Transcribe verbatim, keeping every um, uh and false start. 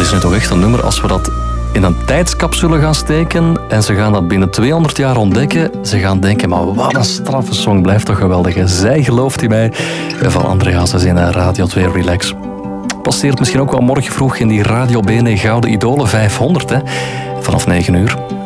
is nu toch echt een nummer, als we dat in een tijdscapsule gaan steken en ze gaan dat binnen tweehonderd jaar ontdekken, ze gaan denken, maar wat een straffe song, blijft toch geweldig. Hè? Zij gelooft in mij, van André Hazes in Radio twee Relax. Passeert misschien ook wel morgen vroeg in die Radio Bene Gouden Idolen vijfhonderd, hè? Vanaf negen uur.